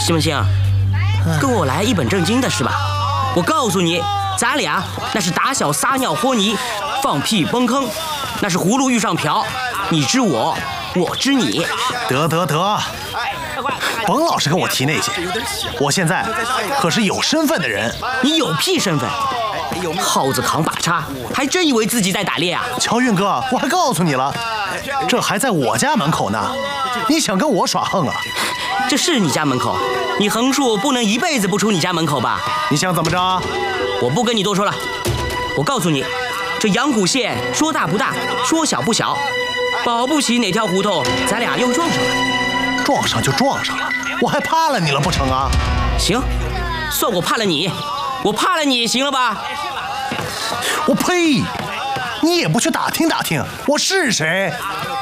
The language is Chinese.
信不信？跟我来一本正经的是吧？我告诉你，咱俩那是打小撒尿和泥，放屁崩坑，那是葫芦遇上瓢，你知我，我知你。 得，甭老是跟我提那些，我现在可是有身份的人。 你有屁身份？耗子扛把叉，还真以为自己在打猎啊？ 乔运哥，我还告诉你了，这还在我家门口呢，你想跟我耍横啊？ 这是你家门口，你横竖不能一辈子不出你家门口吧？ 你想怎么着？ 我不跟你多说了，我告诉你，这阳谷县说大不大，说小不小，保不齐哪条胡同咱俩又撞上了。 撞上就撞上了，我还怕了你了不成啊？ 行，算我怕了你，我怕了你，行了吧？ 我呸！你也不去打听打听我是谁？